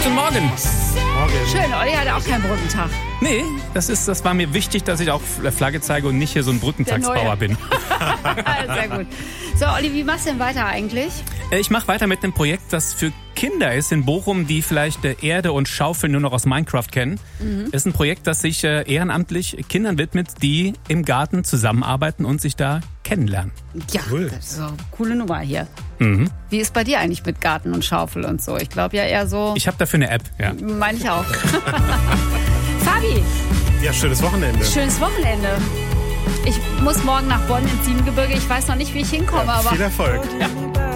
Guten Morgen. Morgen. Schön, Olli hat auch keinen Brückentag. Nee, das war mir wichtig, dass ich auch Flagge zeige und nicht hier so ein Brückentagsbauer bin. Sehr gut. So, Olli, wie machst du denn weiter eigentlich? Ich mache weiter mit einem Projekt, das für Kinder ist in Bochum, die vielleicht Erde und Schaufel nur noch aus Minecraft kennen. Ist ein Projekt, das sich ehrenamtlich Kindern widmet, die im Garten zusammenarbeiten und sich da kennenlernen. Ja, Cool. das ist so eine coole Nummer hier. Mhm. Wie ist bei dir eigentlich mit Garten und Schaufel und so? Ich glaube ja eher so, Ich habe dafür eine App, ja. meine ich auch. Fabi, Ja, schönes Wochenende. schönes Wochenende. Ich muss morgen nach Bonn ins Siebengebirge. Ich weiß noch nicht, wie ich hinkomme, aber Viel Erfolg. Ja.